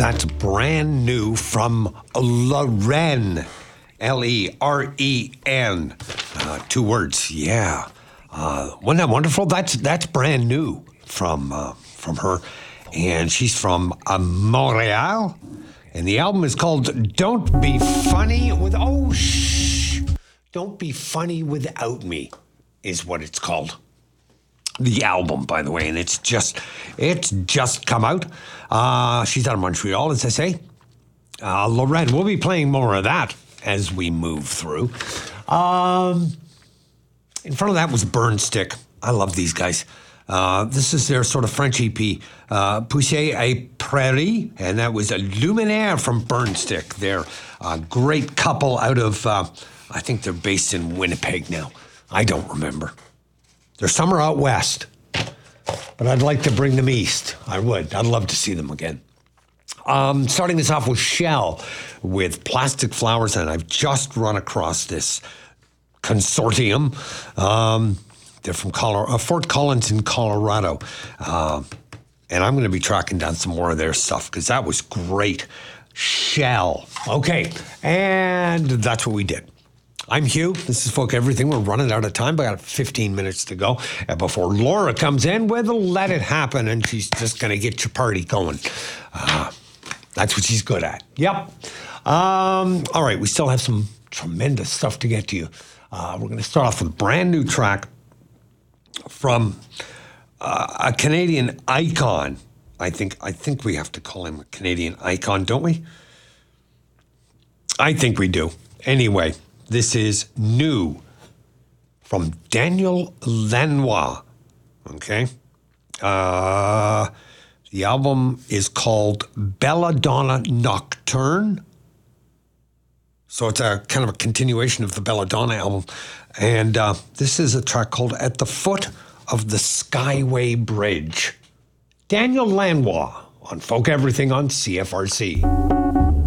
That's brand new from Leren. Leren. 2 words, yeah. Wasn't that wonderful? That's brand new from her. And she's from Montreal. And the album is called Don't Be Funny With... Oh, shh. Don't Be Funny Without Me is what it's called. The album, by the way, and it's just come out. She's out of Montreal, as I say. Lorette, we'll be playing more of that as we move through. In front of that was Burnstick. I love these guys. This is their sort of French EP, Pousser et Prairie, and that was a Luminaire from Burnstick. They're a great couple out of, I think they're based in Winnipeg now. I don't remember. They're somewhere out west, but I'd like to bring them east. I would. I'd love to see them again. Starting us off with Shell with Plastic Flowers, and I've just run across this consortium. They're from Fort Collins in Colorado. And I'm going to be tracking down some more of their stuff because that was great. Shell. Okay, and that's what we did. I'm Hugh. This is Folk Everything. We're running out of time. I got 15 minutes to go before Laura comes in with Let It Happen, and she's just going to get your party going. That's what she's good at. Yep. All right, we still have some tremendous stuff to get to you. We're going to start off with a brand new track from a Canadian icon. I think we have to call him a Canadian icon, don't we? I think we do. Anyway. This is new from Daniel Lanois, okay? The album is called Belladonna Nocturne. So it's a kind of a continuation of the Belladonna album. And this is a track called At the Foot of the Skyway Bridge. Daniel Lanois on Folk Everything on CFRC.